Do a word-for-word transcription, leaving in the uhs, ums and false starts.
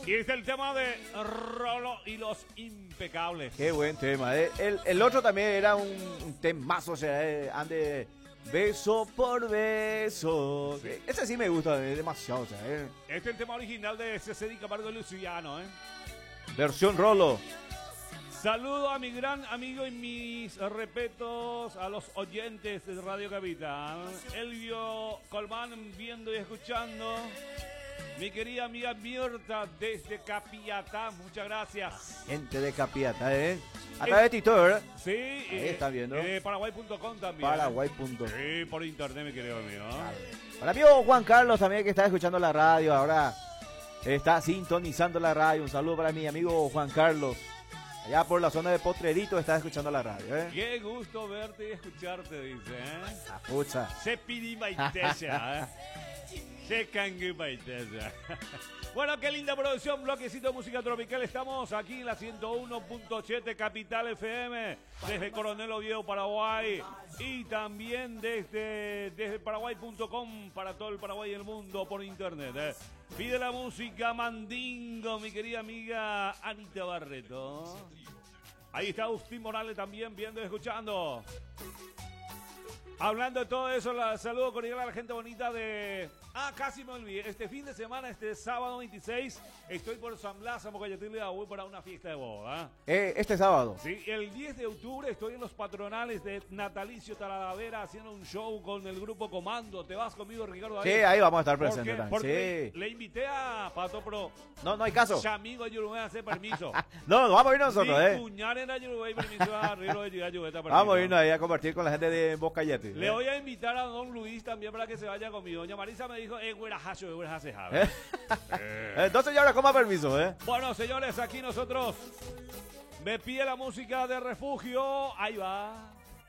Y este es el tema de Rolo y los Impecables. Qué buen tema. Eh. El, el otro también era un, un temazo, o sea, eh, ande beso por beso. Sí. Ese sí me gusta, es demasiado. O sea, eh. Este es el tema original de C D Camargo Luciano, ¿eh? Versión Rolo. Saludo a mi gran amigo y mis respetos a los oyentes de Radio Capital. Elvio Colmán viendo y escuchando. Mi querida amiga Mirta desde Capiatá, muchas gracias. Gente de Capiatá, ¿eh? A través de Tito, ¿verdad? Sí. Ahí eh, está viendo. Eh, Paraguay punto com también. Paraguay punto com. Sí, por internet, mi querido amigo. Claro. Para mi amigo Juan Carlos también que está escuchando la radio, ahora está sintonizando la radio. Un saludo para mi amigo Juan Carlos. Allá por la zona de Potrerito está escuchando la radio, ¿eh? Qué gusto verte y escucharte, dice, ¿eh? La pucha. Se pidi maitesa, ¿eh? Se cangue maitesa. Bueno, qué linda producción, bloquecito de música tropical. Estamos aquí en la ciento uno punto siete Capital F M, desde Coronel Oviedo, Paraguay. Y también desde, desde Paraguay punto com para todo el Paraguay y el mundo por internet, ¿eh? Pide la música Mandingo, mi querida amiga Anita Barreto. Ahí está Agustín Morales también viendo y escuchando. Hablando de todo eso, la saludo cordial a la gente bonita de... Ah, casi me olvidé. Este fin de semana, este sábado veintiséis, estoy por San Blas, a Mocayatirle, voy para una fiesta de boda. Eh, este sábado. Sí, el diez de octubre estoy en los patronales de Natalicio Talavera haciendo un show con el grupo Comando. ¿Te vas conmigo, Ricardo? Sí, ahí vamos a estar presentes porque, también. porque Sí. le, le invité a Pato Pro. No, no hay caso. Amigo, yo no voy a hacer permiso. No, vamos a ir nosotros, ¿eh? Cuñar en Ayurveda y permiso a Río de Ayurveda. Vamos a irnos ahí a compartir con la gente de Boscayete. Le voy a invitar a don Luis también para que se vaya conmigo. Doña Marisa me dijo, eh, güera, hacho, güera, hace, ¿eh? Entonces ya ahora coma permiso, ¿eh? Bueno, señores, aquí nosotros me pide la música de Refugio. Ahí va.